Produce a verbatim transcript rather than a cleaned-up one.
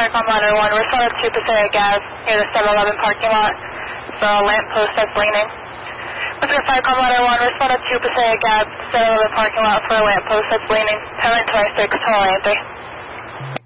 FIRECOM Monitor one, respond to Passaic Ave near the seven eleven parking lot. The lamppost that's leaning. Whiskey FIRECOM Monitor one, respond to Passaic Ave seven eleven parking lot for a lamppost that's leaning. ten twenty-six, Total Entry.